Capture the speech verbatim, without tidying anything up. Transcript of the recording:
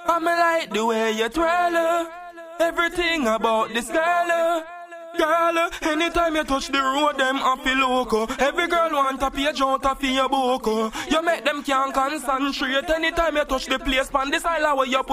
I me like the way you twirl her. Everything about this girl uh. Girl, uh, anytime you touch the road, them happy loco. Every girl want a page out of your book. You make them can't concentrate. Anytime you touch the place, pan this island where you put